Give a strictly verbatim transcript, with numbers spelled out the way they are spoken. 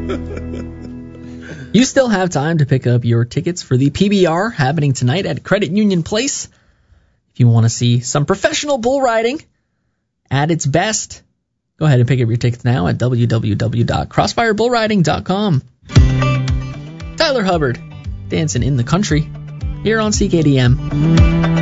You still have time to pick up your tickets for the P B R happening tonight at Credit Union Place. If you want to see some professional bull riding at its best, go ahead and pick up your tickets now at w w w dot crossfire bull riding dot com. Tyler Hubbard, dancing in the country, here on C K D M.